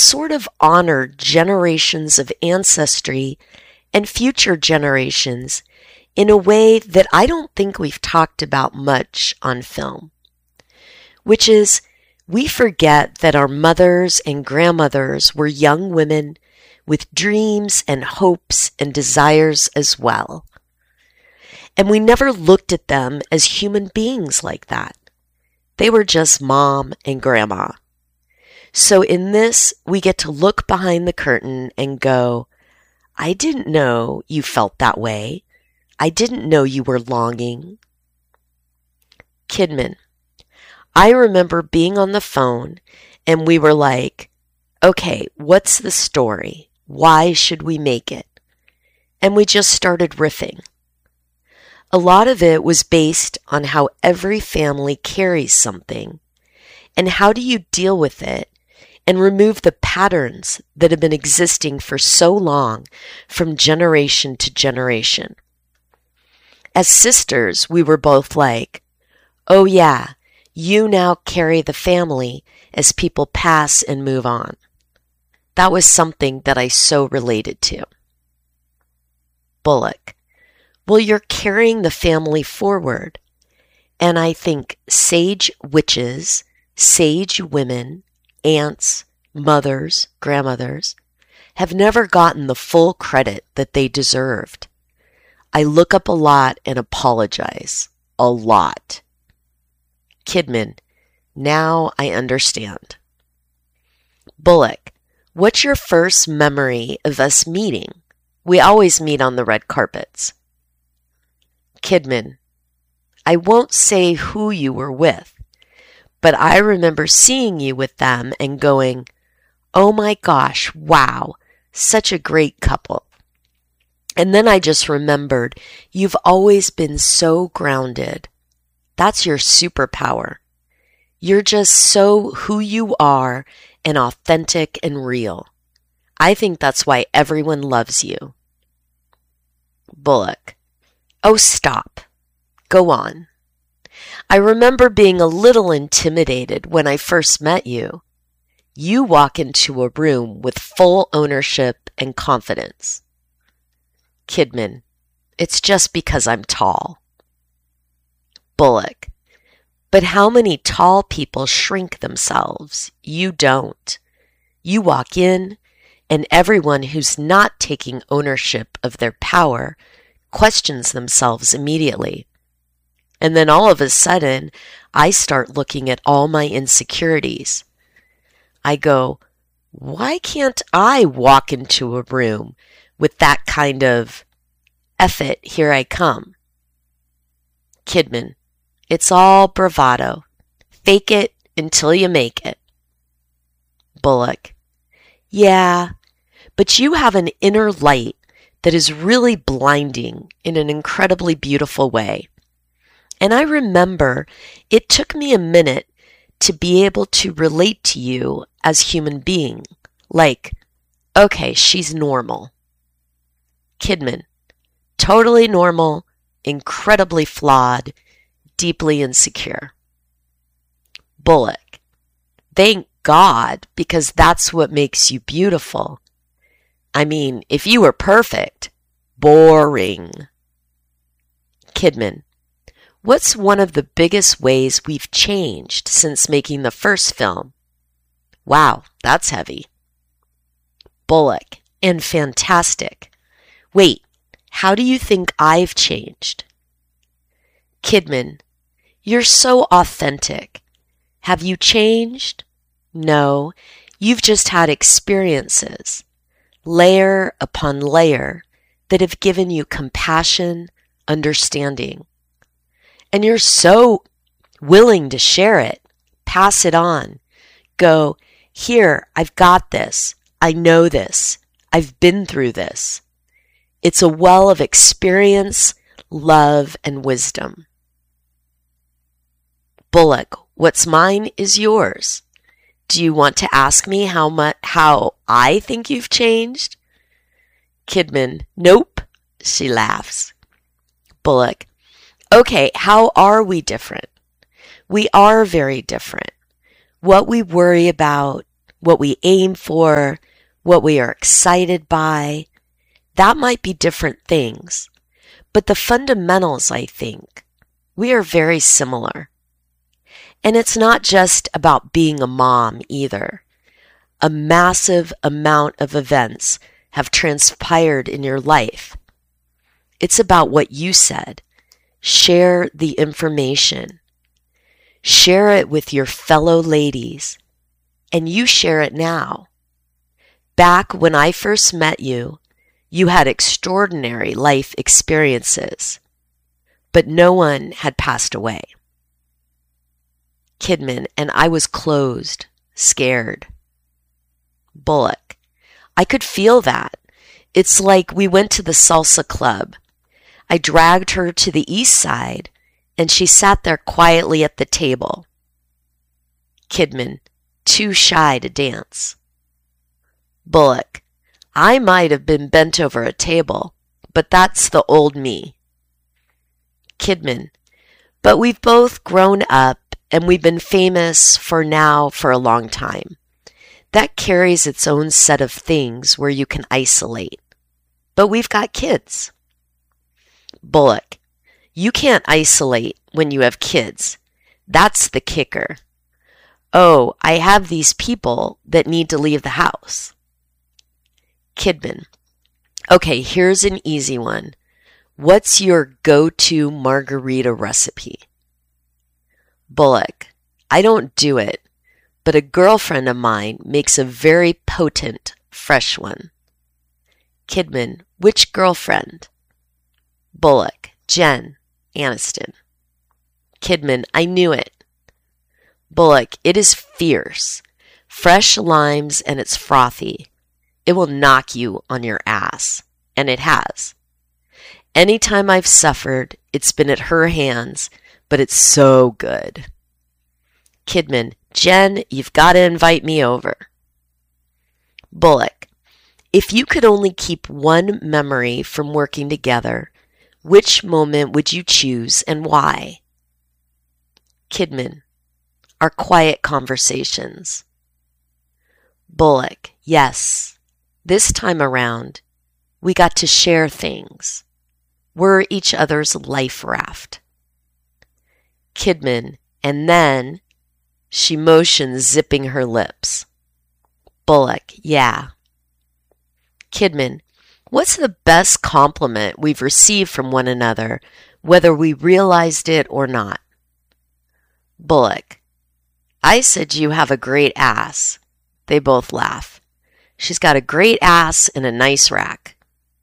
sort of honor generations of ancestry and future generations in a way that I don't think we've talked about much on film, which is we forget that our mothers and grandmothers were young women with dreams and hopes and desires as well. And we never looked at them as human beings like that. They were just mom and grandma. So in this, we get to look behind the curtain and go, I didn't know you felt that way. I didn't know you were longing. Kidman, I remember being on the phone and we were like, okay, what's the story? Why should we make it? And we just started riffing. A lot of it was based on how every family carries something and how do you deal with it and remove the patterns that have been existing for so long from generation to generation. As sisters, we were both like, oh yeah, you now carry the family as people pass and move on. That was something that I so related to. Bullock, well, you're carrying the family forward. And I think sage witches, sage women, aunts, mothers, grandmothers, have never gotten the full credit that they deserved. I look up a lot and apologize. A lot. Kidman, now I understand. Bullock, what's your first memory of us meeting? We always meet on the red carpets. Kidman, I won't say who you were with, but I remember seeing you with them and going, oh my gosh, wow, such a great couple. And then I just remembered, you've always been so grounded. That's your superpower. You're just so who you are and authentic and real. I think that's why everyone loves you. Bullock, oh, stop. Go on. I remember being a little intimidated when I first met you. You walk into a room with full ownership and confidence. Kidman, it's just because I'm tall. Bullock, but how many tall people shrink themselves? You don't. You walk in, and everyone who's not taking ownership of their power questions themselves immediately. And then all of a sudden, I start looking at all my insecurities. I go, why can't I walk into a room with that kind of F it, here I come? Kidman, it's all bravado. Fake it until you make it. Bullock, yeah, but you have an inner light that is really blinding in an incredibly beautiful way. And I remember it took me a minute to be able to relate to you as human being. Like, okay, she's normal. Kidman, totally normal, incredibly flawed, deeply insecure. Bullock, thank God, because that's what makes you beautiful. I mean, if you were perfect, boring. Kidman, what's one of the biggest ways we've changed since making the first film? Wow, that's heavy. Bullock, and fantastic. Wait, how do you think I've changed? Kidman, you're so authentic. Have you changed? No, you've just had experiences, layer upon layer, that have given you compassion, understanding. And you're so willing to share it, pass it on, go, here, I've got this, I know this, I've been through this. It's a well of experience, love, and wisdom. Bullock, what's mine is yours. Do you want to ask me how I think you've changed? Kidman, nope, she laughs. Bullock, okay, how are we different? We are very different. What we worry about, what we aim for, what we are excited by. That might be different things. But the fundamentals, I think, we are very similar. And it's not just about being a mom either. A massive amount of events have transpired in your life. It's about what you said. Share the information. Share it with your fellow ladies. And you share it now. Back when I first met you, you had extraordinary life experiences, but no one had passed away. Kidman, and I was closed, scared. Bullock, I could feel that. It's like we went to the salsa club. I dragged her to the east side, and she sat there quietly at the table. Kidman, too shy to dance. Bullock, I might have been bent over a table, but that's the old me. Kidman, but we've both grown up and we've been famous for a long time. That carries its own set of things where you can isolate. But we've got kids. Bullock, you can't isolate when you have kids. That's the kicker. Oh, I have these people that need to leave the house. Kidman, okay, here's an easy one. What's your go-to margarita recipe? Bullock, I don't do it, but a girlfriend of mine makes a very potent, fresh one. Kidman, which girlfriend? Bullock, Jen Aniston. Kidman, I knew it. Bullock, it is fierce. Fresh limes and it's frothy. It will knock you on your ass. And it has. Anytime I've suffered, it's been at her hands, but it's so good. Kidman, Jen, you've got to invite me over. Bullock, if you could only keep one memory from working together, which moment would you choose and why? Kidman, our quiet conversations. Bullock, yes. This time around, we got to share things. We're each other's life raft. Kidman, and then she motions, zipping her lips. Bullock, yeah. Kidman, what's the best compliment we've received from one another, whether we realized it or not? Bullock, I said you have a great ass. They both laugh. She's got a great ass and a nice rack.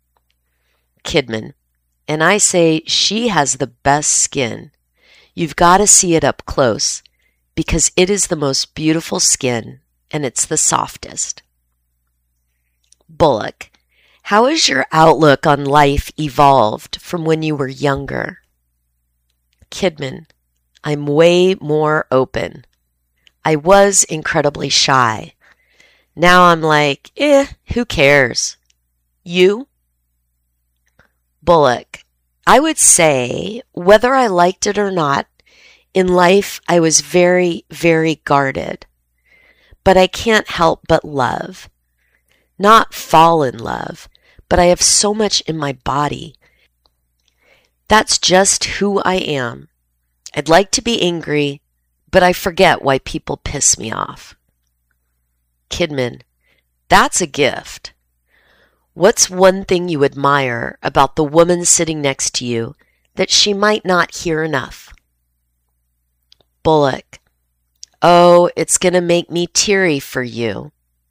Kidman, and I say she has the best skin. You've got to see it up close because it is the most beautiful skin and it's the softest. Bullock, how has your outlook on life evolved from when you were younger? Kidman, I'm way more open. I was incredibly shy. Now I'm like, who cares? You? Bullock, I would say, whether I liked it or not, in life I was very, very guarded. But I can't help but love. Not fall in love, but I have so much in my body. That's just who I am. I'd like to be angry, but I forget why people piss me off. Kidman, that's a gift. What's one thing you admire about the woman sitting next to you that she might not hear enough? Bullock, oh, it's going to make me teary for you.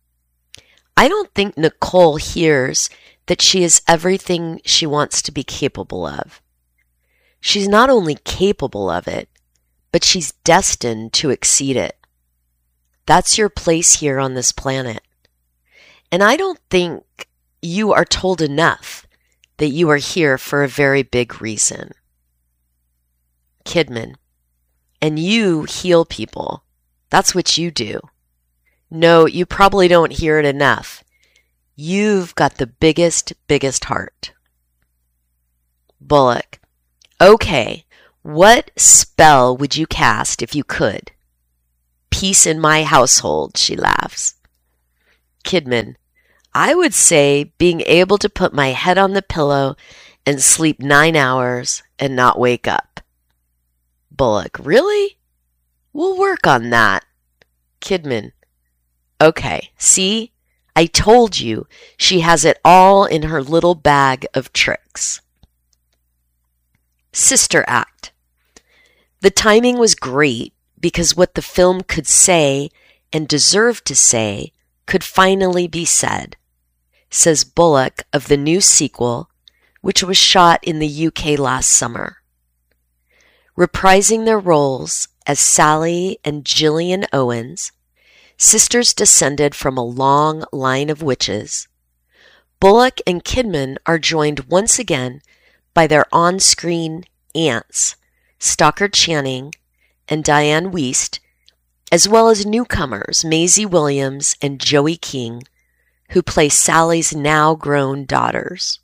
I don't think Nicole hears that she is everything she wants to be capable of. She's not only capable of it, but she's destined to exceed it. That's your place here on this planet. And I don't think you are told enough that you are here for a very big reason. Kidman, and you heal people. That's what you do. No, you probably don't hear it enough. You've got the biggest heart. Bullock, okay, what spell would you cast if you could? Peace in my household, she laughs. Kidman: I would say being able to put my head on the pillow and sleep 9 hours and not wake up. Bullock: Really? We'll work on that. Kidman: Okay, see? I told you she has it all in her little bag of tricks. Sister Act. The timing was great because what the film could say and deserved to say could finally be said, says Bullock of the new sequel, which was shot in the UK last summer. Reprising their roles as Sally and Gillian Owens, sisters descended from a long line of witches, Bullock and Kidman are joined once again by their on-screen aunts, Stockard Channing and Diane Wiest, as well as newcomers Maisie Williams and Joey King, who play Sally's now-grown daughters.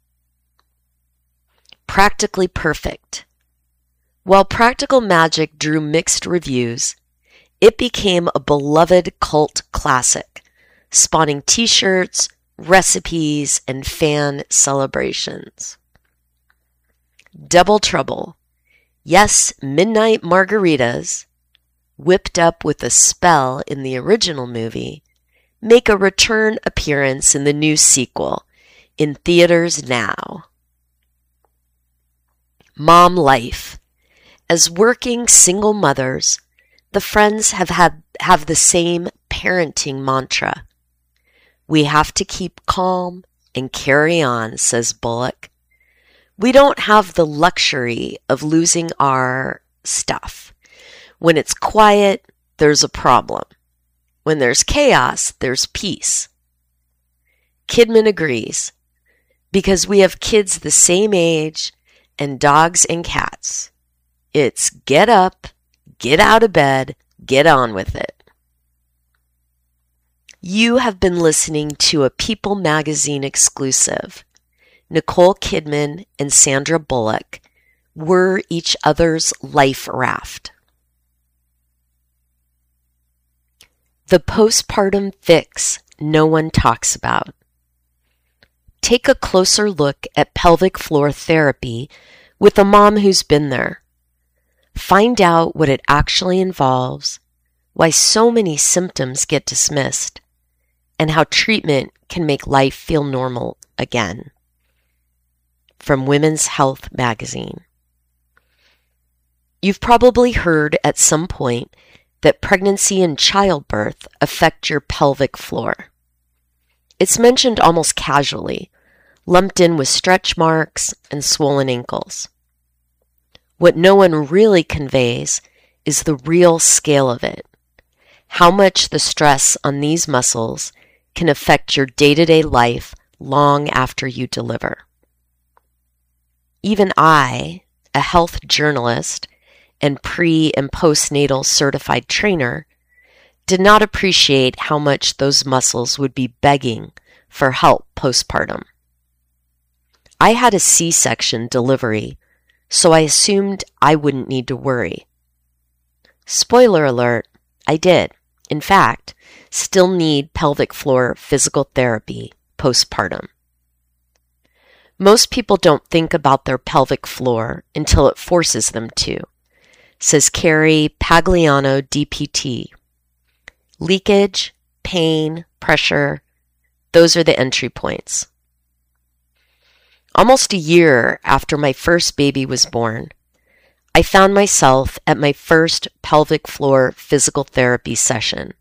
Practically Perfect. While Practical Magic drew mixed reviews, it became a beloved cult classic, spawning t-shirts, recipes, and fan celebrations. Double Trouble. Yes, midnight margaritas, whipped up with a spell in the original movie, make a return appearance in the new sequel, in theaters now. Mom Life. As working single mothers, the Friends have the same parenting mantra. We have to keep calm and carry on, says Bullock. We don't have the luxury of losing our stuff. When it's quiet, there's a problem. When there's chaos, there's peace. Kidman agrees, because we have kids the same age and dogs and cats. It's get up, get out of bed, get on with it. You have been listening to a People Magazine exclusive. Nicole Kidman and Sandra Bullock were each other's life raft. The postpartum fix no one talks about. Take a closer look at pelvic floor therapy with a mom who's been there. Find out what it actually involves, why so many symptoms get dismissed, and how treatment can make life feel normal again. From Women's Health magazine. You've probably heard at some point that pregnancy and childbirth affect your pelvic floor. It's mentioned almost casually, lumped in with stretch marks and swollen ankles. What no one really conveys is the real scale of it, how much the stress on these muscles can affect your day-to-day life long after you deliver. Even I, a health journalist and pre- and postnatal certified trainer, did not appreciate how much those muscles would be begging for help postpartum. I had a C-section delivery, so I assumed I wouldn't need to worry. Spoiler alert, I did. In fact, still need pelvic floor physical therapy postpartum. Most people don't think about their pelvic floor until it forces them to, says Carrie Pagliano, DPT. Leakage, pain, pressure, those are the entry points. Almost a year after my first baby was born, I found myself at my first pelvic floor physical therapy session.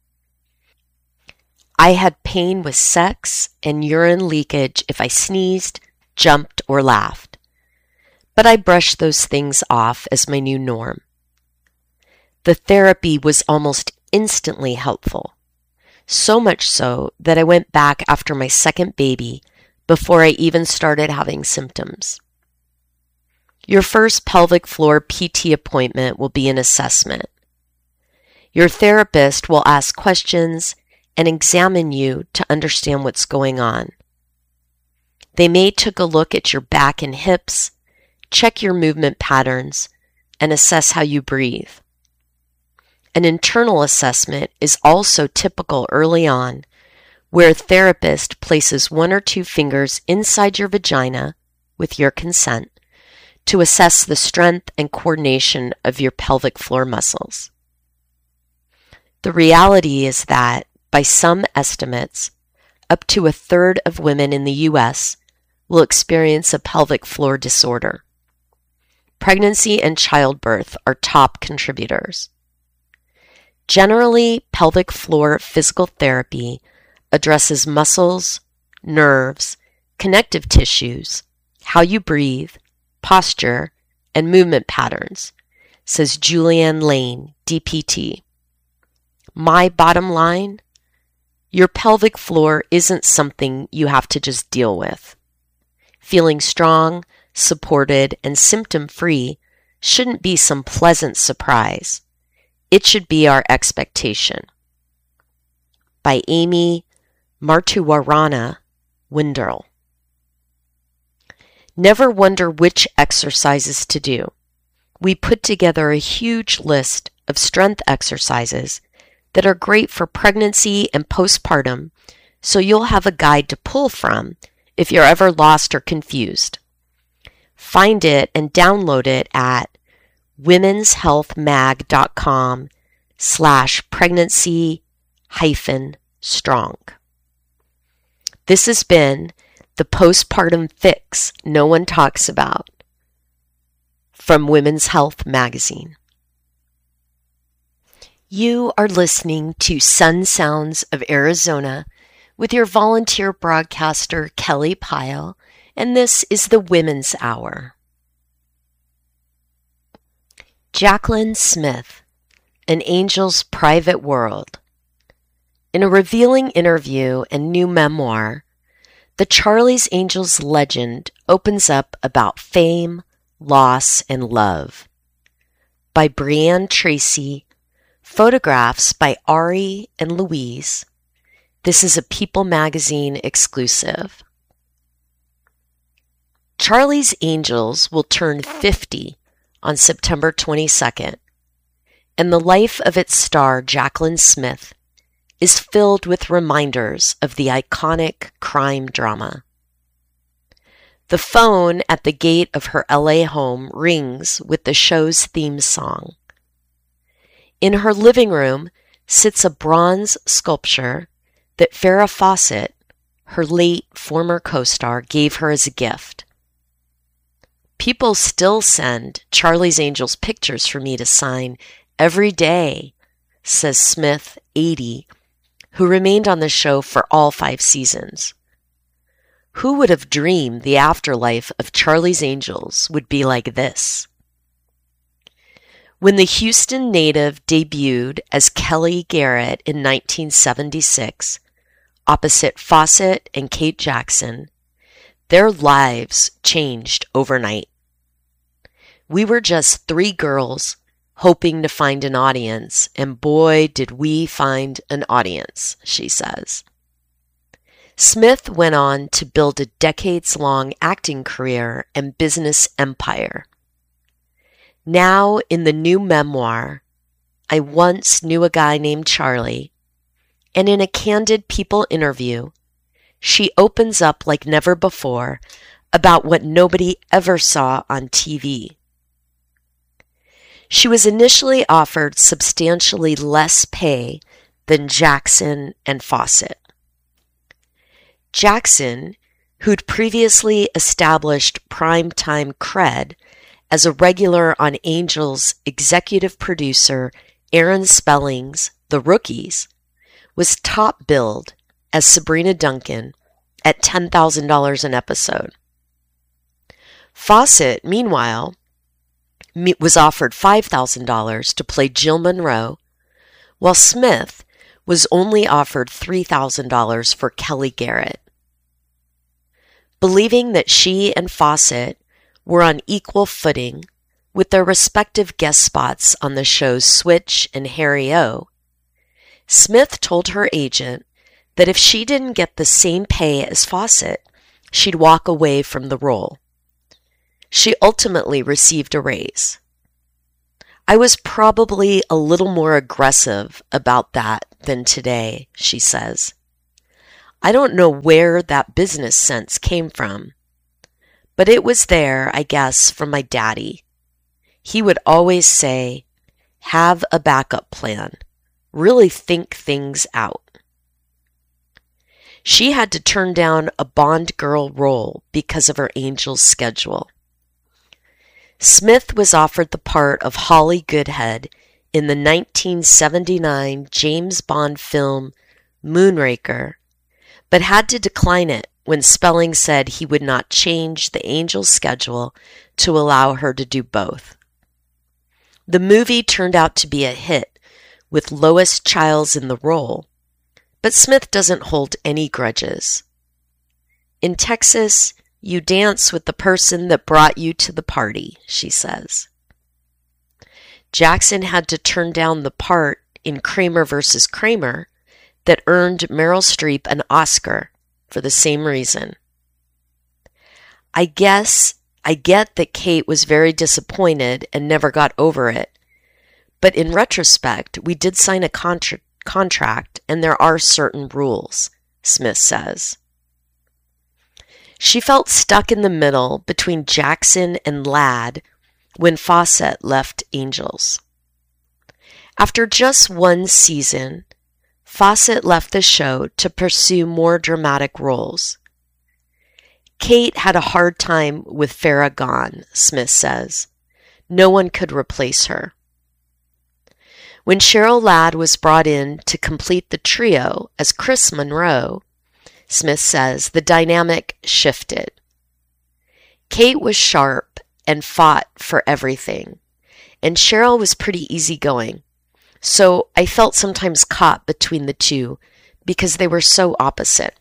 I had pain with sex and urine leakage if I sneezed, jumped, or laughed, but I brushed those things off as my new norm. The therapy was almost instantly helpful, so much so that I went back after my second baby before I even started having symptoms. Your first pelvic floor PT appointment will be an assessment. Your therapist will ask questions and examine you to understand what's going on. They may take a look at your back and hips, check your movement patterns, and assess how you breathe. An internal assessment is also typical early on, where a therapist places 1 or 2 fingers inside your vagina, with your consent, to assess the strength and coordination of your pelvic floor muscles. The reality is that, by some estimates, up to 1/3 of women in the U.S. will experience a pelvic floor disorder. Pregnancy and childbirth are top contributors. Generally, pelvic floor physical therapy addresses muscles, nerves, connective tissues, how you breathe, posture, and movement patterns, says Julianne Lane, DPT. My bottom line, your pelvic floor isn't something you have to just deal with. Feeling strong, supported, and symptom-free shouldn't be some pleasant surprise. It should be our expectation. By Amy Martuwarana Winderl. Never wonder which exercises to do. We put together a huge list of strength exercises that are great for pregnancy and postpartum, so you'll have a guide to pull from if you're ever lost or confused. Find it and download it at womenshealthmag.com/pregnancy-strong. This has been the postpartum fix no one talks about from Women's Health Magazine. You are listening to Sun Sounds of Arizona with your volunteer broadcaster, Kelly Pyle, and this is the Women's Hour. Jaclyn Smith, An Angel's Private World. In a revealing interview and new memoir, the Charlie's Angels legend opens up about fame, loss, and love. By Brianne Tracy, photographs by Ari and Louise. This is a People magazine exclusive. Charlie's Angels will turn 50 on September 22nd, and the life of its star, Jaclyn Smith, is filled with reminders of the iconic crime drama. The phone at the gate of her LA home rings with the show's theme song. In her living room sits a bronze sculpture that Farrah Fawcett, her late former co-star, gave her as a gift. People still send Charlie's Angels pictures for me to sign every day, says Smith, 80, who remained on the show for all 5 seasons. Who would have dreamed the afterlife of Charlie's Angels would be like this? When the Houston native debuted as Kelly Garrett in 1976, opposite Fawcett and Kate Jackson, their lives changed overnight. We were just 3 girls hoping to find an audience, and boy, did we find an audience, she says. Smith went on to build a decades-long acting career and business empire. Now, in the new memoir, I Once Knew a Guy Named Charlie, and in a candid People interview, she opens up like never before about what nobody ever saw on TV. She was initially offered substantially less pay than Jackson and Fawcett. Jackson, who'd previously established primetime cred as a regular on Angel's executive producer Aaron Spelling's The Rookies, was top billed as Sabrina Duncan at $10,000 an episode. Fawcett, meanwhile, was offered $5,000 to play Jill Monroe, while Smith was only offered $3,000 for Kelly Garrett. Believing that she and Fawcett were on equal footing with their respective guest spots on the shows Switch and Harry O, Smith told her agent that if she didn't get the same pay as Fawcett, she'd walk away from the role. She ultimately received a raise. I was probably a little more aggressive about that than today, she says. I don't know where that business sense came from, but it was there, I guess, from my daddy. He would always say, have a backup plan. Really think things out. She had to turn down a Bond girl role because of her Angel's schedule. Smith was offered the part of Holly Goodhead in the 1979 James Bond film Moonraker, but had to decline it when Spelling said he would not change the Angel's schedule to allow her to do both. The movie turned out to be a hit, with Lois Chiles in the role, but Smith doesn't hold any grudges. In Texas, you dance with the person that brought you to the party, she says. Jackson had to turn down the part in Kramer vs. Kramer that earned Meryl Streep an Oscar for the same reason. I get that Kate was very disappointed and never got over it, but in retrospect, we did sign a contract and there are certain rules, Smith says. She felt stuck in the middle between Jackson and Ladd when Fawcett left Angels. After just one season, Fawcett left the show to pursue more dramatic roles. Kate had a hard time with Farrah gone, Smith says. No one could replace her. When Cheryl Ladd was brought in to complete the trio as Chris Monroe, Smith says the dynamic shifted. Kate was sharp and fought for everything, and Cheryl was pretty easygoing, so I felt sometimes caught between the two because they were so opposite.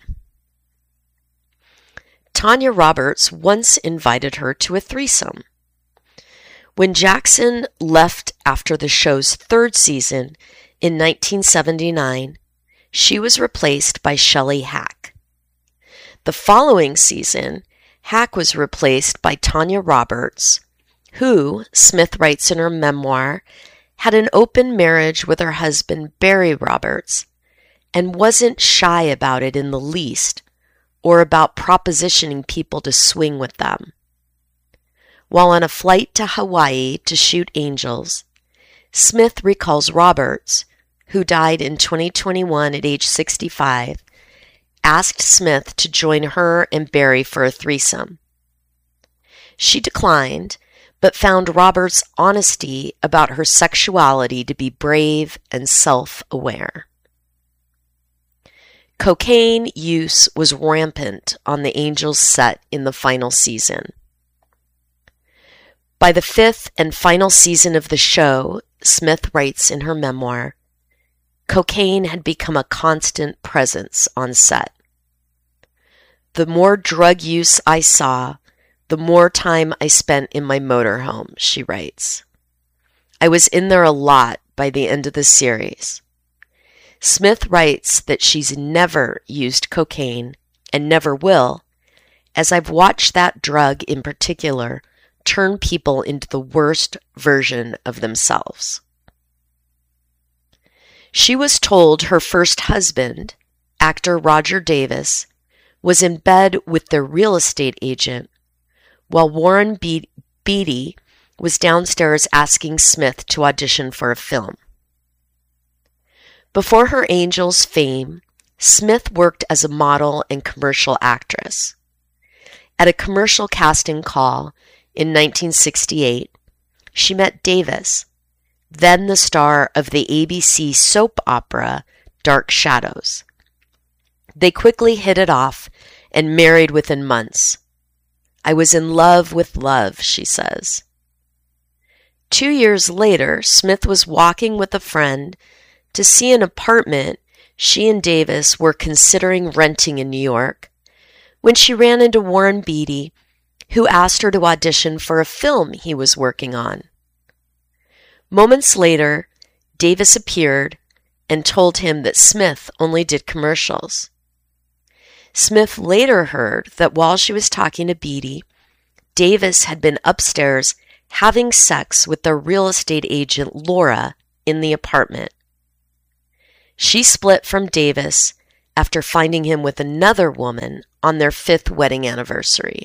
Tanya Roberts once invited her to a threesome. When Jackson left after the show's third season in 1979, she was replaced by Shelley Hack. The following season, Hack was replaced by Tanya Roberts, who, Smith writes in her memoir, had an open marriage with her husband Barry Roberts and wasn't shy about it in the least or about propositioning people to swing with them. While on a flight to Hawaii to shoot Angels, Smith recalls Roberts, who died in 2021 at age 65, asked Smith to join her and Barry for a threesome. She declined, but found Roberts' honesty about her sexuality to be brave and self-aware. Cocaine use was rampant on the Angels set in the final season. By the fifth and final season of the show, Smith writes in her memoir, cocaine had become a constant presence on set. The more drug use I saw, the more time I spent in my motorhome, she writes. I was in there a lot by the end of the series. Smith writes that she's never used cocaine and never will, as I've watched that drug in particular turn people into the worst version of themselves. She was told her first husband, actor Roger Davis, was in bed with their real estate agent, while Warren Beatty was downstairs asking Smith to audition for a film. Before her Angels fame, Smith worked as a model and commercial actress. At a commercial casting call in 1968, she met Davis, then the star of the ABC soap opera Dark Shadows. They quickly hit it off and married within months. I was in love with love, she says. 2 years later, Smith was walking with a friend to see an apartment she and Davis were considering renting in New York when she ran into Warren Beatty, who asked her to audition for a film he was working on. Moments later, Davis appeared and told him that Smith only did commercials. Smith later heard that while she was talking to Beatty, Davis had been upstairs having sex with their real estate agent Laura in the apartment. She split from Davis after finding him with another woman on their 5th wedding anniversary.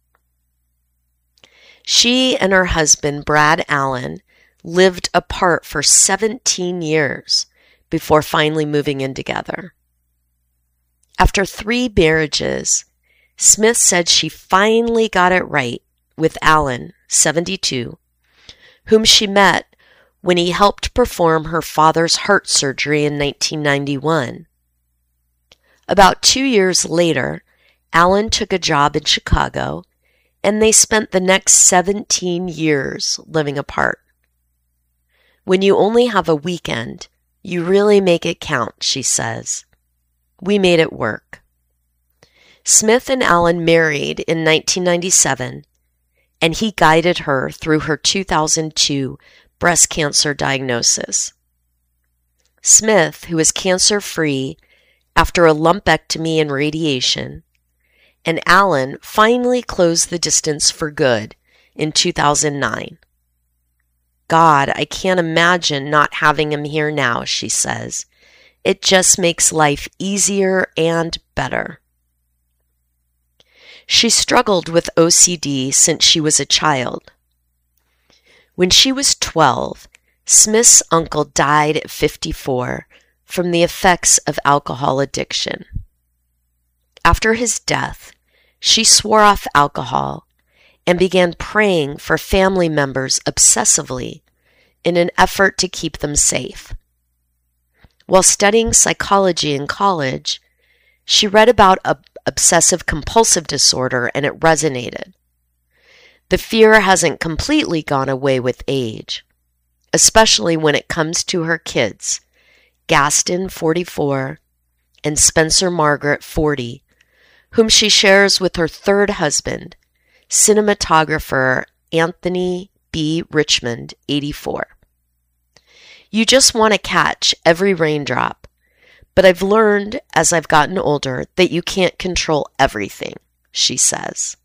She and her husband, Brad Allen, lived apart for 17 years before finally moving in together. After 3 marriages, Smith said she finally got it right with Allen, 72, whom she met when he helped perform her father's heart surgery in 1991. About 2 years later, Allen took a job in Chicago, and they spent the next 17 years living apart. When you only have a weekend, you really make it count, she says. We made it work. Smith and Allen married in 1997, and he guided her through her 2002 breast cancer diagnosis. Smith, who is cancer-free after a lumpectomy and radiation, and Allen finally closed the distance for good in 2009. God, I can't imagine not having him here now, she says. It just makes life easier and better. She struggled with OCD since she was a child. When she was 12, Smith's uncle died at 54 from the effects of alcohol addiction. After his death, she swore off alcohol and began praying for family members obsessively in an effort to keep them safe. While studying psychology in college, she read about obsessive-compulsive disorder and it resonated. The fear hasn't completely gone away with age, especially when it comes to her kids, Gaston, 44, and Spencer Margaret, 40, whom she shares with her 3rd husband, cinematographer Anthony B. Richmond, 84. You just want to catch every raindrop, but I've learned as I've gotten older that you can't control everything, she says.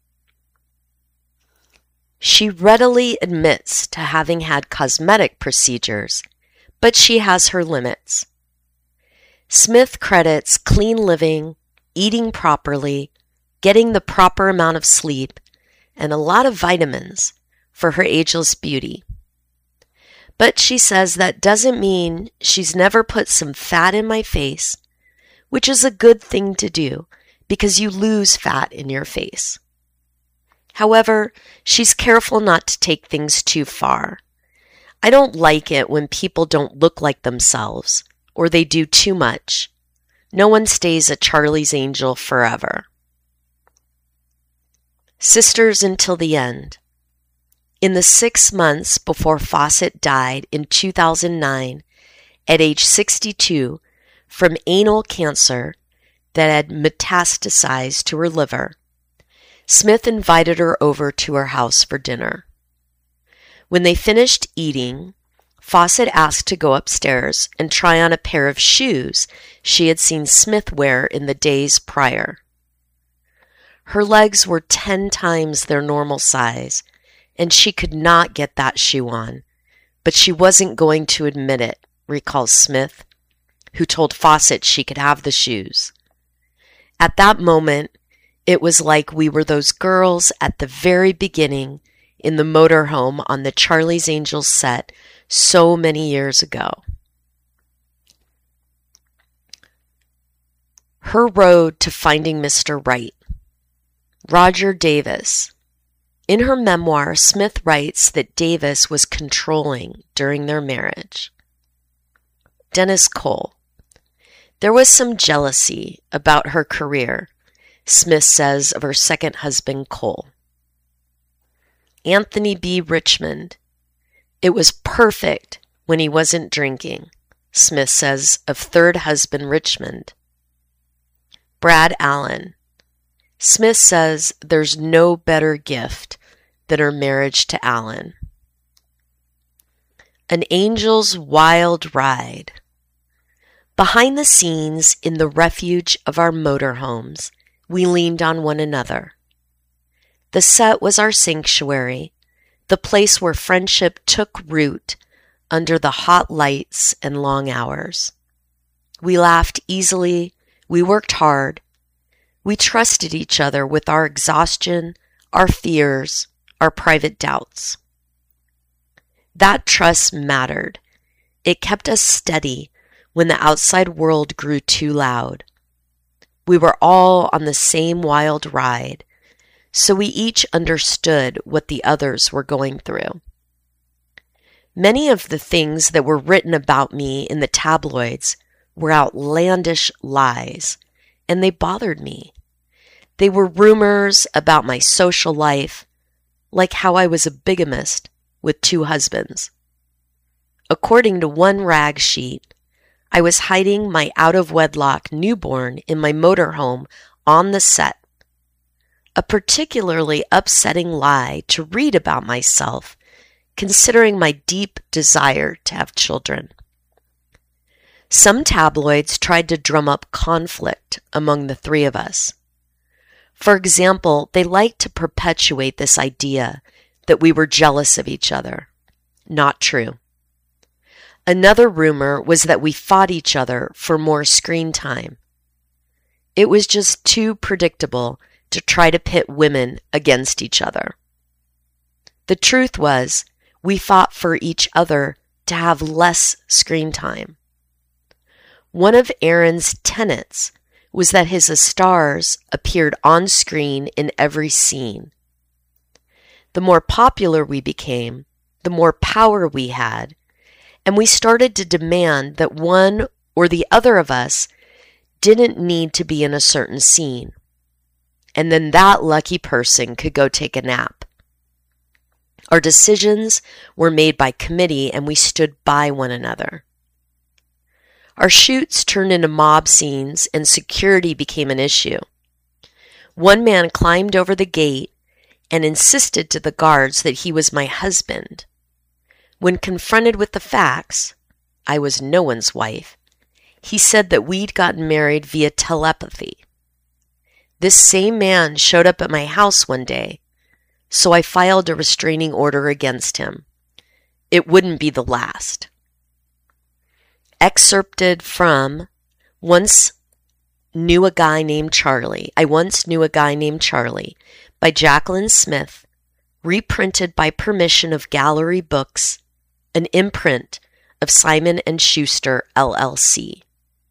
She readily admits to having had cosmetic procedures, but she has her limits. Smith credits clean living, eating properly, getting the proper amount of sleep, and a lot of vitamins for her ageless beauty. But she says that doesn't mean she's never put some fat in my face, which is a good thing to do because you lose fat in your face. However, she's careful not to take things too far. I don't like it when people don't look like themselves or they do too much. No one stays a Charlie's Angel forever. Sisters until the end. In the 6 months before Fawcett died in 2009, at age 62, from anal cancer that had metastasized to her liver, Smith invited her over to her house for dinner. When they finished eating, Fawcett asked to go upstairs and try on a pair of shoes she had seen Smith wear in the days prior. Her legs were 10 times their normal size, and she could not get that shoe on, but she wasn't going to admit it, recalls Smith, who told Fawcett she could have the shoes. At that moment, it was like we were those girls at the very beginning in the motorhome on the Charlie's Angels set so many years ago. Her road to finding Mr. Right. Roger Davis. In her memoir, Smith writes that Davis was controlling during their marriage. Dennis Cole. There was some jealousy about her career, Smith says of her second husband, Cole. Anthony B. Richmond. It was perfect when he wasn't drinking, Smith says of third husband, Richmond. Brad Allen. Smith says there's no better gift than her marriage to Allen. An Angel's Wild Ride. Behind the scenes in the refuge of our motorhomes, we leaned on one another. The set was our sanctuary, the place where friendship took root under the hot lights and long hours. We laughed easily, We worked hard. We trusted each other with our exhaustion, our fears, our private doubts. That trust mattered. It kept us steady when the outside world grew too loud. We were all on the same wild ride, so we each understood what the others were going through. Many of the things that were written about me in the tabloids were outlandish lies, and they bothered me. They were rumors about my social life, like how I was a bigamist with 2 husbands. According to one rag sheet, I was hiding my out-of-wedlock newborn in my motorhome on the set. A particularly upsetting lie to read about myself, considering my deep desire to have children. Some tabloids tried to drum up conflict among the 3 of us. For example, they liked to perpetuate this idea that we were jealous of each other. Not true. Another rumor was that we fought each other for more screen time. It was just too predictable to try to pit women against each other. The truth was, we fought for each other to have less screen time. One of Aaron's tenets was that his stars appeared on screen in every scene. The more popular we became, the more power we had, and we started to demand that one or the other of us didn't need to be in a certain scene. And then that lucky person could go take a nap. Our decisions were made by committee and we stood by one another. Our shoots turned into mob scenes and security became an issue. One man climbed over the gate and insisted to the guards that he was my husband. When confronted with the facts, I was no one's wife. He said that we'd gotten married via telepathy. This same man showed up at my house one day, so I filed a restraining order against him. It wouldn't be the last. Excerpted from I Once Knew a Guy Named Charlie by Jacqueline Smith, reprinted by permission of Gallery Books, an imprint of Simon & Schuster, LLC.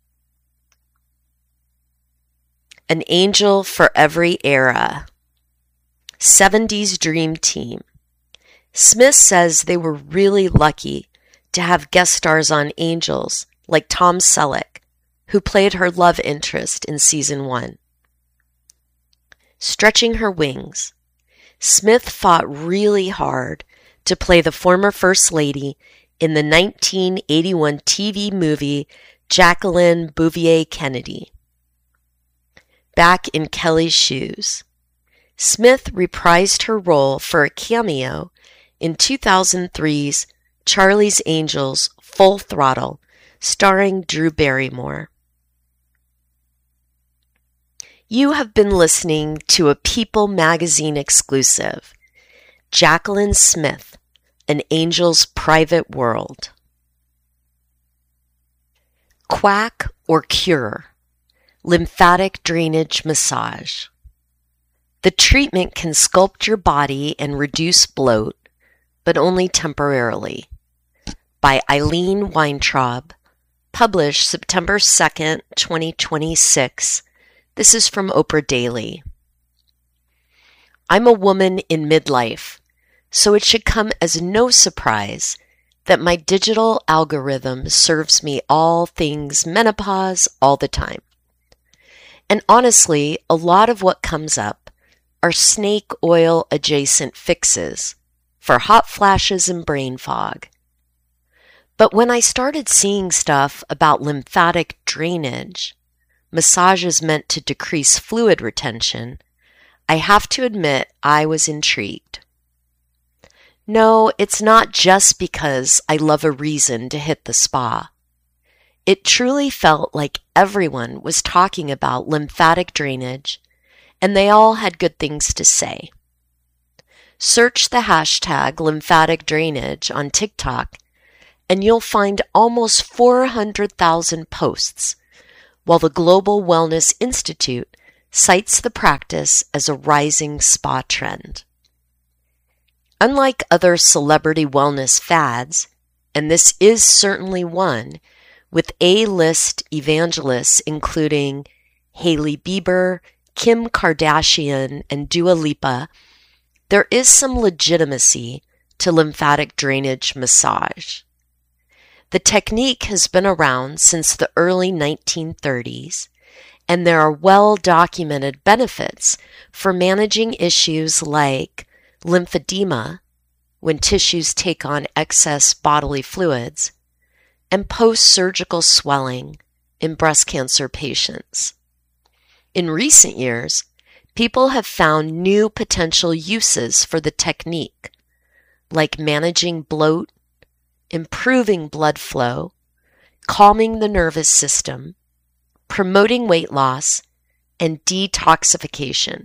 An Angel for Every Era. 70s Dream Team. Smith says they were really lucky to have guest stars on Angels like Tom Selleck, who played her love interest in season 1. Stretching her wings. Smith fought really hard to play the former First Lady in the 1981 TV movie Jacqueline Bouvier Kennedy. Back in Kelly's shoes. Smith reprised her role for a cameo in 2003's Charlie's Angels Full Throttle, starring Drew Barrymore. You have been listening to a People magazine exclusive, Jacqueline Smith, An Angel's Private World. Quack or Cure, Lymphatic Drainage Massage. The treatment can sculpt your body and reduce bloat, but only temporarily. By Eileen Weintraub, published September 2nd, 2026. This is from Oprah Daily. I'm a woman in midlife, so it should come as no surprise that my digital algorithm serves me all things menopause all the time. And honestly, a lot of what comes up are snake oil adjacent fixes for hot flashes and brain fog. But when I started seeing stuff about lymphatic drainage, massages meant to decrease fluid retention, I have to admit I was intrigued. No, it's not just because I love a reason to hit the spa. It truly felt like everyone was talking about lymphatic drainage, and they all had good things to say. Search the hashtag lymphatic drainage on TikTok, and you'll find almost 400,000 posts while the Global Wellness Institute cites the practice as a rising spa trend. Unlike other celebrity wellness fads, and this is certainly one, with A-list evangelists including Hailey Bieber, Kim Kardashian, and Dua Lipa, there is some legitimacy to lymphatic drainage massage. The technique has been around since the early 1930s, and there are well-documented benefits for managing issues like lymphedema, when tissues take on excess bodily fluids, and post-surgical swelling in breast cancer patients. In recent years, people have found new potential uses for the technique, like managing bloat, improving blood flow, calming the nervous system, promoting weight loss, and detoxification.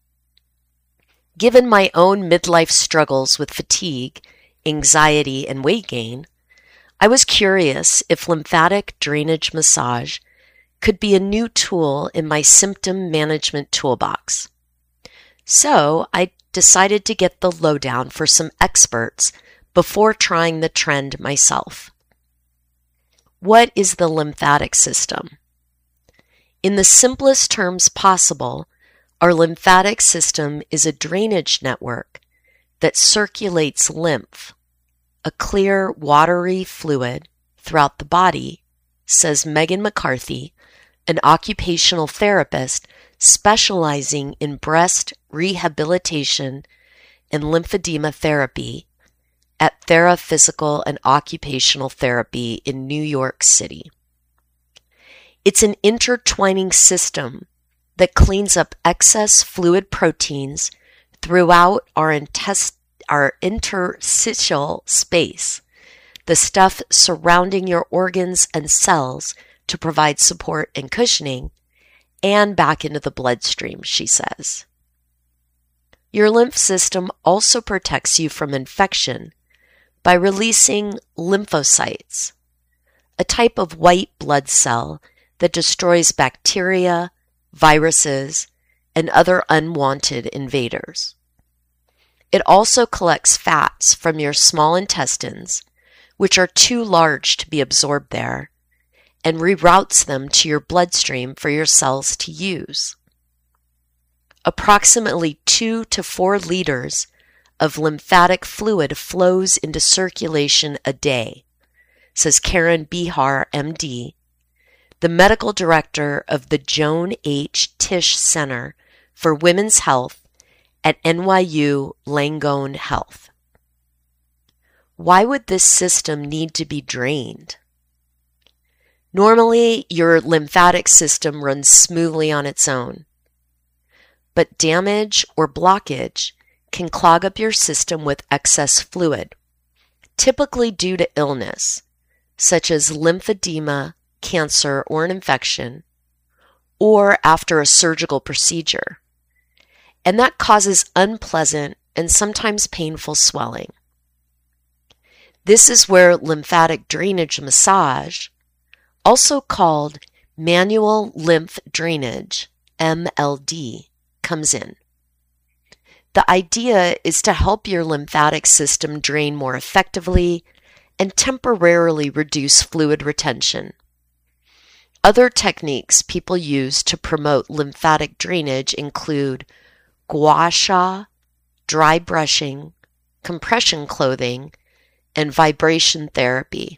Given my own midlife struggles with fatigue, anxiety, and weight gain, I was curious if lymphatic drainage massage could be a new tool in my symptom management toolbox. So I decided to get the lowdown for some experts before trying the trend myself. What is the lymphatic system? In the simplest terms possible, our lymphatic system is a drainage network that circulates lymph, a clear, watery fluid, throughout the body, says Megan McCarthy, an occupational therapist specializing in breast rehabilitation and lymphedema therapy at Thera Physical and Occupational Therapy in New York City. It's an intertwining system that cleans up excess fluid proteins throughout our interstitial space, the stuff surrounding your organs and cells to provide support and cushioning, and back into the bloodstream, she says. Your lymph system also protects you from infection by releasing lymphocytes, a type of white blood cell that destroys bacteria, viruses, and other unwanted invaders. It also collects fats from your small intestines, which are too large to be absorbed there, and reroutes them to your bloodstream for your cells to use. Approximately 2 to 4 liters of lymphatic fluid flows into circulation a day, says Karen Bihar, MD, the medical director of the Joan H. Tisch Center for Women's Health at NYU Langone Health. Why would this system need to be drained? Normally, your lymphatic system runs smoothly on its own, but damage or blockage can clog up your system with excess fluid, typically due to illness, such as lymphedema, cancer, or an infection, or after a surgical procedure, and that causes unpleasant and sometimes painful swelling. This is where lymphatic drainage massage, also called manual lymph drainage, MLD, comes in. The idea is to help your lymphatic system drain more effectively and temporarily reduce fluid retention. Other techniques people use to promote lymphatic drainage include gua sha, dry brushing, compression clothing, and vibration therapy.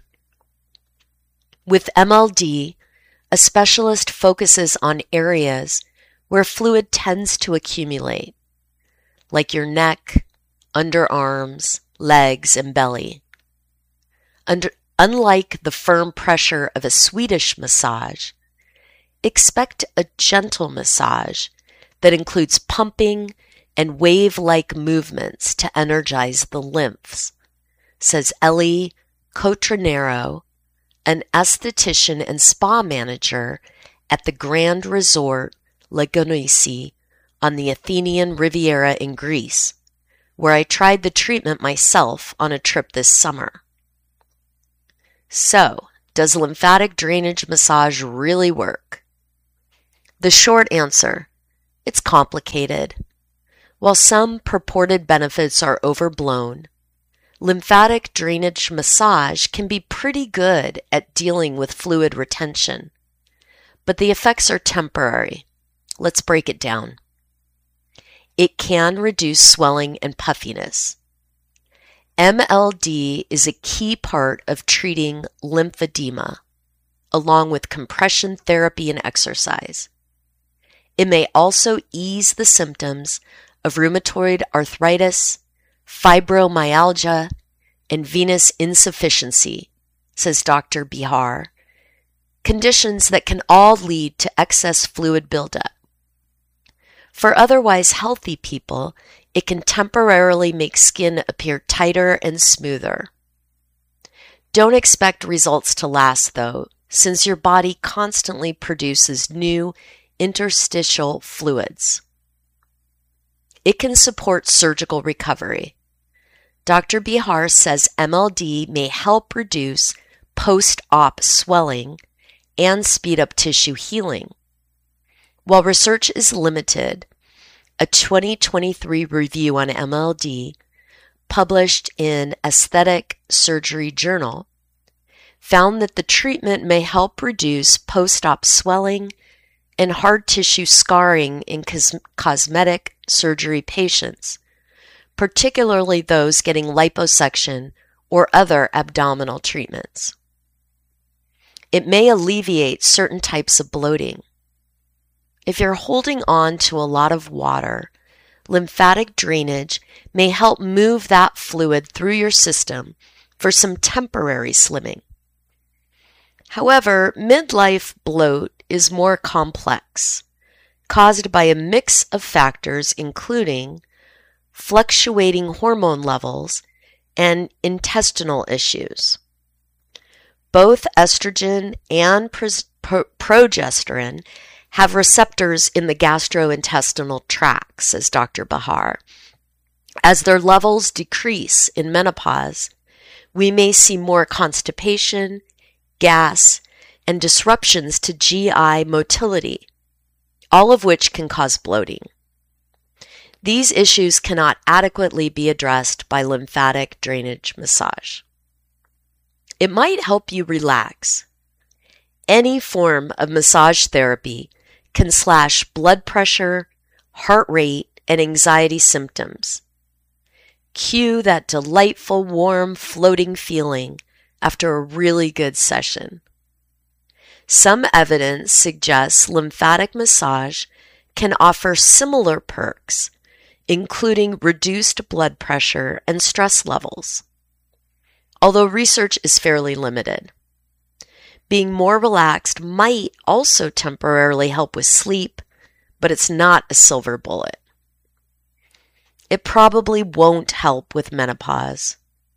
With MLD, a specialist focuses on areas where fluid tends to accumulate, like your neck, underarms, legs, and belly. Unlike the firm pressure of a Swedish massage, expect a gentle massage that includes pumping and wave-like movements to energize the lymphs, says Ellie Cotranero, an esthetician and spa manager at the Grand Resort Lagonisi on the Athenian Riviera in Greece, where I tried the treatment myself on a trip this summer. So, does lymphatic drainage massage really work? The short answer: it's complicated. While some purported benefits are overblown, lymphatic drainage massage can be pretty good at dealing with fluid retention, but the effects are temporary. Let's break it down. It can reduce swelling and puffiness. MLD is a key part of treating lymphedema, along with compression therapy and exercise. It may also ease the symptoms of rheumatoid arthritis, fibromyalgia, and venous insufficiency, says Dr. Bihar, conditions that can all lead to excess fluid buildup. For otherwise healthy people, it can temporarily make skin appear tighter and smoother. Don't expect results to last, though, since your body constantly produces new interstitial fluids. It can support surgical recovery. Dr. Bihar says MLD may help reduce post-op swelling and speed up tissue healing. While research is limited, a 2023 review on MLD, published in Aesthetic Surgery Journal, found that the treatment may help reduce post-op swelling and hard tissue scarring in cosmetic surgery patients, particularly those getting liposuction or other abdominal treatments. It may alleviate certain types of bloating. If you're holding on to a lot of water, lymphatic drainage may help move that fluid through your system for some temporary slimming. However, midlife bloat is more complex, caused by a mix of factors including fluctuating hormone levels and intestinal issues. Both estrogen and progesterone have receptors in the gastrointestinal tract, says Dr. Bihar. As their levels decrease in menopause, we may see more constipation, gas, and disruptions to GI motility, all of which can cause bloating. These issues cannot adequately be addressed by lymphatic drainage massage. It might help you relax. Any form of massage therapy can slash blood pressure, heart rate, and anxiety symptoms. Cue that delightful, warm, floating feeling after a really good session. Some evidence suggests lymphatic massage can offer similar perks, including reduced blood pressure and stress levels, although research is fairly limited. Being more relaxed might also temporarily help with sleep, but it's not a silver bullet. It probably won't help with menopause.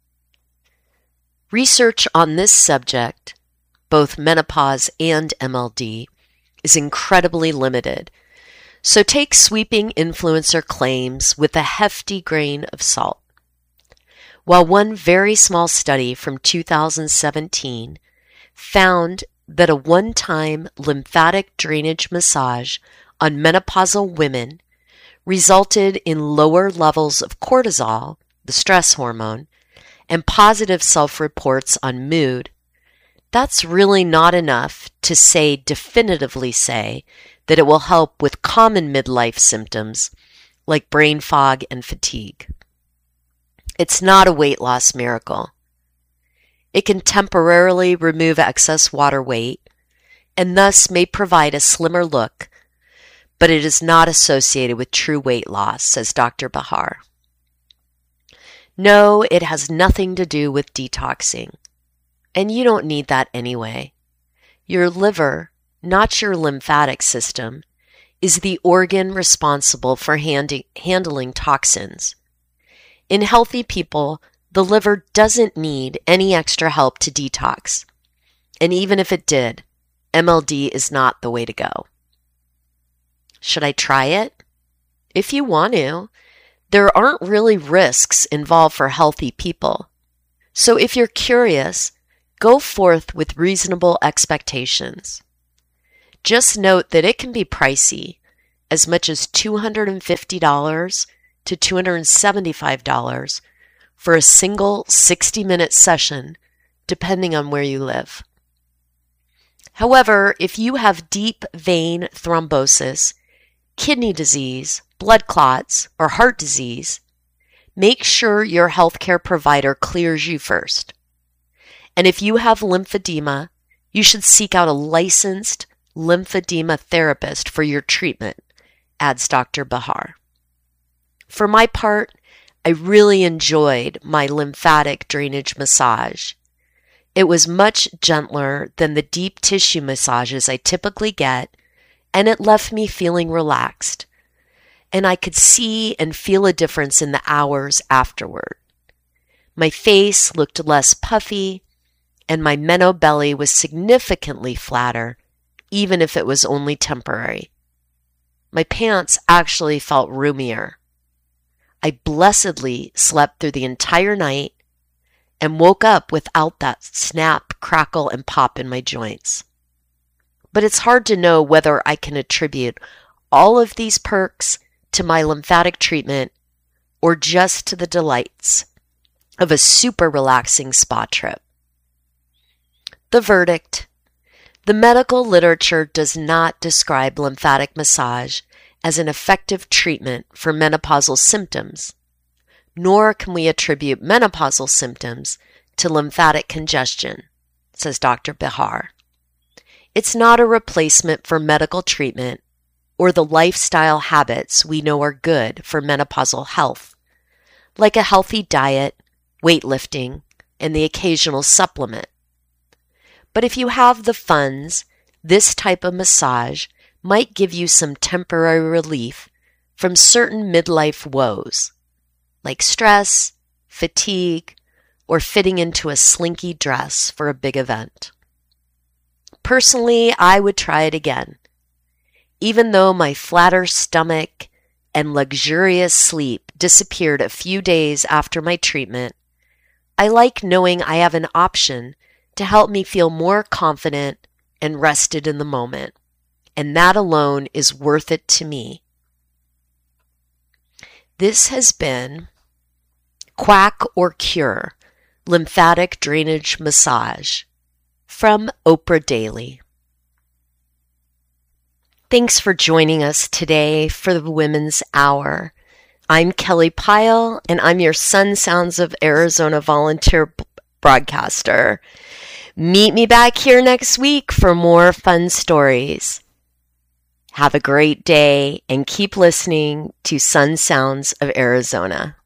Research on this subject, both menopause and MLD, is incredibly limited, so take sweeping influencer claims with a hefty grain of salt. While one very small study from 2017 found that a one-time lymphatic drainage massage on menopausal women resulted in lower levels of cortisol, the stress hormone, and positive self-reports on mood, that's really not enough to definitively say that it will help with common midlife symptoms like brain fog and fatigue. It's not a weight loss miracle. It can temporarily remove excess water weight and thus may provide a slimmer look, but it is not associated with true weight loss, says Dr. Bihar. No, it has nothing to do with detoxing, and you don't need that anyway. Your liver, not your lymphatic system, is the organ responsible for handling toxins. In healthy people, the liver doesn't need any extra help to detox, and even if it did, MLD is not the way to go. Should I try it? If you want to. There aren't really risks involved for healthy people. So if you're curious, go forth with reasonable expectations. Just note that it can be pricey, as much as $250 to $275 for a single 60-minute session, depending on where you live. However, if you have deep vein thrombosis, kidney disease, blood clots, or heart disease, make sure your healthcare provider clears you first. And if you have lymphedema, you should seek out a licensed lymphedema therapist for your treatment, adds Dr. Behar. For my part, I really enjoyed my lymphatic drainage massage. It was much gentler than the deep tissue massages I typically get, and it left me feeling relaxed. And I could see and feel a difference in the hours afterward. My face looked less puffy, and my menno belly was significantly flatter, even if it was only temporary. My pants actually felt roomier. I blessedly slept through the entire night and woke up without that snap, crackle, and pop in my joints. But it's hard to know whether I can attribute all of these perks to my lymphatic treatment or just to the delights of a super relaxing spa trip. The verdict: the medical literature does not describe lymphatic massage as an effective treatment for menopausal symptoms, nor can we attribute menopausal symptoms to lymphatic congestion, says Dr. Behar. It's not a replacement for medical treatment or the lifestyle habits we know are good for menopausal health, like a healthy diet, weightlifting, and the occasional supplement. But if you have the funds, this type of massage might give you some temporary relief from certain midlife woes, like stress, fatigue, or fitting into a slinky dress for a big event. Personally, I would try it again. Even though my flatter stomach and luxurious sleep disappeared a few days after my treatment, I like knowing I have an option to help me feel more confident and rested in the moment, and that alone is worth it to me. This has been Quack or Cure Lymphatic Drainage Massage from Oprah Daily. Thanks for joining us today for the Women's Hour. I'm Kelly Pyle, and I'm your Sun Sounds of Arizona volunteer broadcaster. Meet me back here next week for more fun stories. Have a great day and keep listening to Sun Sounds of Arizona.